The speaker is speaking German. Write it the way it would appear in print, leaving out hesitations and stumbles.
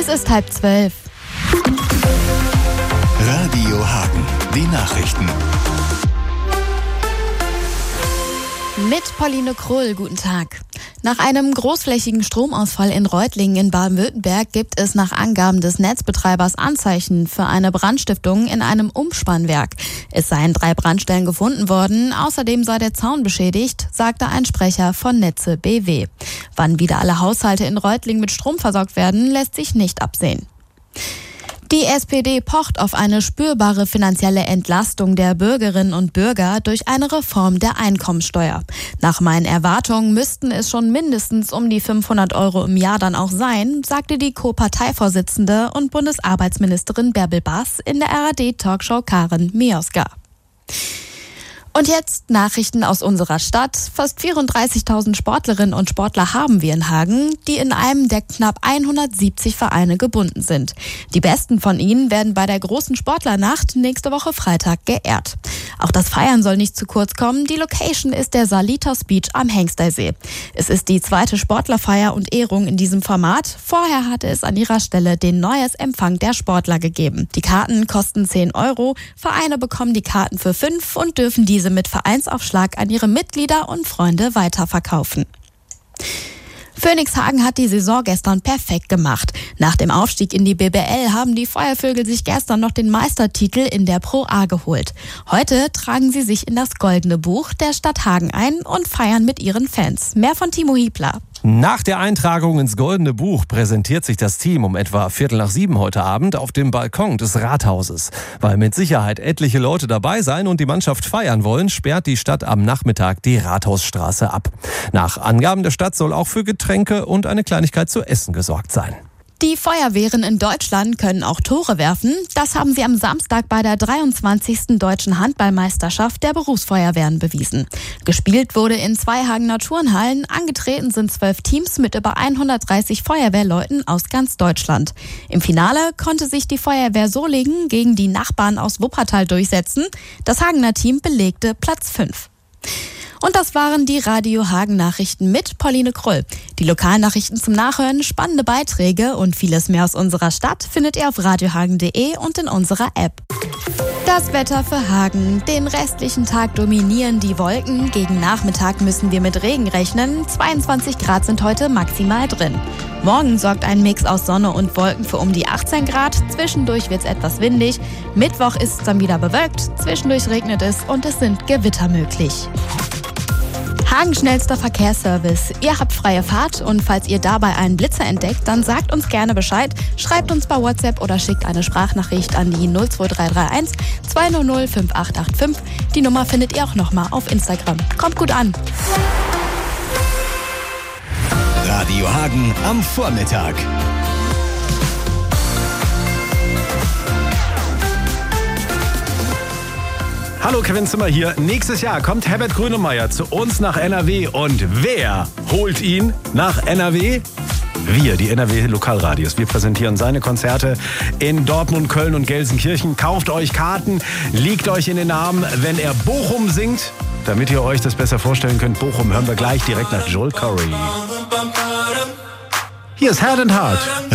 Es ist 11:30. Radio Hagen, die Nachrichten. Mit Pauline Krull, guten Tag. Nach einem großflächigen Stromausfall in Reutlingen in Baden-Württemberg gibt es nach Angaben des Netzbetreibers Anzeichen für eine Brandstiftung in einem Umspannwerk. Es seien 3 Brandstellen gefunden worden, außerdem sei der Zaun beschädigt, sagte ein Sprecher von Netze BW. Wann wieder alle Haushalte in Reutlingen mit Strom versorgt werden, lässt sich nicht absehen. Die SPD pocht auf eine spürbare finanzielle Entlastung der Bürgerinnen und Bürger durch eine Reform der Einkommensteuer. Nach meinen Erwartungen müssten es schon mindestens um die 500 € im Jahr dann auch sein, sagte die Co-Parteivorsitzende und Bundesarbeitsministerin Bärbel Baas in der ARD-Talkshow Karin Mioska. Und jetzt Nachrichten aus unserer Stadt. Fast 34.000 Sportlerinnen und Sportler haben wir in Hagen, die in einem der knapp 170 Vereine gebunden sind. Die besten von ihnen werden bei der großen Sportlernacht nächste Woche Freitag geehrt. Auch das Feiern soll nicht zu kurz kommen. Die Location ist der Salitos Beach am Hengstersee. Es ist die 2. Sportlerfeier und Ehrung in diesem Format. Vorher hatte es an ihrer Stelle den Neujahrsempfang der Sportler gegeben. Die Karten kosten 10 €. Vereine bekommen die Karten für 5 und dürfen diese mit Vereinsaufschlag an ihre Mitglieder und Freunde weiterverkaufen. Phönix Hagen hat die Saison gestern perfekt gemacht. Nach dem Aufstieg in die BBL haben die Feuervögel sich gestern noch den Meistertitel in der Pro A geholt. Heute tragen sie sich in das Goldene Buch der Stadt Hagen ein und feiern mit ihren Fans. Mehr von Timo Hiebler. Nach der Eintragung ins Goldene Buch präsentiert sich das Team um etwa 6:15 heute Abend auf dem Balkon des Rathauses. Weil mit Sicherheit etliche Leute dabei sein und die Mannschaft feiern wollen, sperrt die Stadt am Nachmittag die Rathausstraße ab. Nach Angaben der Stadt soll auch für Getränke und eine Kleinigkeit zu essen gesorgt sein. Die Feuerwehren in Deutschland können auch Tore werfen. Das haben sie am Samstag bei der 23. Deutschen Handballmeisterschaft der Berufsfeuerwehren bewiesen. Gespielt wurde in 2 Hagener Turnhallen. Angetreten sind 12 Teams mit über 130 Feuerwehrleuten aus ganz Deutschland. Im Finale konnte sich die Feuerwehr Solingen gegen die Nachbarn aus Wuppertal durchsetzen. Das Hagener Team belegte Platz 5. Und das waren die Radio Hagen Nachrichten mit Pauline Krull. Die Lokalnachrichten zum Nachhören, spannende Beiträge und vieles mehr aus unserer Stadt findet ihr auf radiohagen.de und in unserer App. Das Wetter für Hagen. Den restlichen Tag dominieren die Wolken. Gegen Nachmittag müssen wir mit Regen rechnen. 22 Grad sind heute maximal drin. Morgen sorgt ein Mix aus Sonne und Wolken für um die 18 Grad. Zwischendurch wird es etwas windig. Mittwoch ist es dann wieder bewölkt. Zwischendurch regnet es und es sind Gewitter möglich. Hagen schnellster Verkehrsservice. Ihr habt freie Fahrt und falls ihr dabei einen Blitzer entdeckt, dann sagt uns gerne Bescheid. Schreibt uns bei WhatsApp oder schickt eine Sprachnachricht an die 02331 200 5885. Die Nummer findet ihr auch nochmal auf Instagram. Kommt gut an. Radio Hagen am Vormittag. Hallo, Kevin Zimmer hier. Nächstes Jahr kommt Herbert Grönemeyer zu uns nach NRW. Und wer holt ihn nach NRW? Wir, die NRW-Lokalradios. Wir präsentieren seine Konzerte in Dortmund, Köln und Gelsenkirchen. Kauft euch Karten, liegt euch in den Armen, wenn er Bochum singt. Damit ihr euch das besser vorstellen könnt, Bochum hören wir gleich direkt nach Joel Corry. Hier ist Heart and Heart.